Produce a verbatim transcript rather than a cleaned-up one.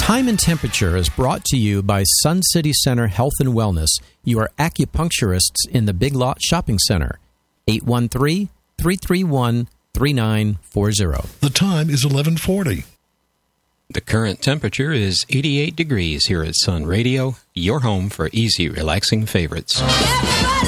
Time and Temperature is brought to you by Sun City Center Health and Wellness, your acupuncturists in the Big Lot Shopping Center. eight one three, three three one, three nine four zero. The time is eleven forty. The current temperature is eighty-eight degrees here at Sun Radio, your home for easy, relaxing favorites.